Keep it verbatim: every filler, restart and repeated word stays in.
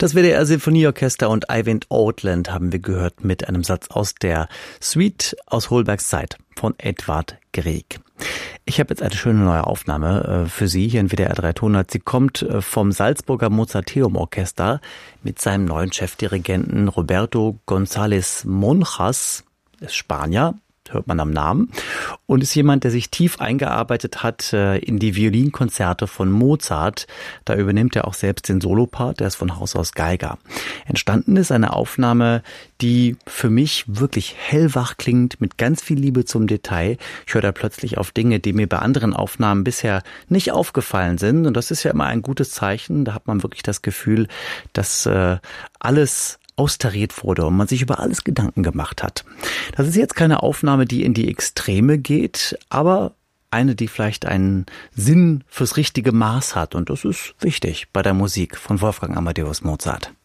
Das W D R Sinfonieorchester und Eivind Oatland haben wir gehört mit einem Satz aus der Suite aus Holbergs Zeit von Edvard Grieg. Ich habe jetzt eine schöne neue Aufnahme äh, für Sie hier in W D R dreihundert. Sie kommt äh, vom Salzburger Mozarteum Orchester mit seinem neuen Chefdirigenten Roberto González Monjas, ist Spanier, hört man am Namen, und ist jemand, der sich tief eingearbeitet hat äh, in die Violinkonzerte von Mozart. Da übernimmt er auch selbst den Solopart, der ist von Haus aus Geiger. Entstanden ist eine Aufnahme, die für mich wirklich hellwach klingt, mit ganz viel Liebe zum Detail. Ich höre da plötzlich auf Dinge, die mir bei anderen Aufnahmen bisher nicht aufgefallen sind, und das ist ja immer ein gutes Zeichen. Da hat man wirklich das Gefühl, dass äh, alles austariert wurde und man sich über alles Gedanken gemacht hat. Das ist jetzt keine Aufnahme, die in die Extreme geht, aber eine, die vielleicht einen Sinn fürs richtige Maß hat. Und das ist wichtig bei der Musik von Wolfgang Amadeus Mozart.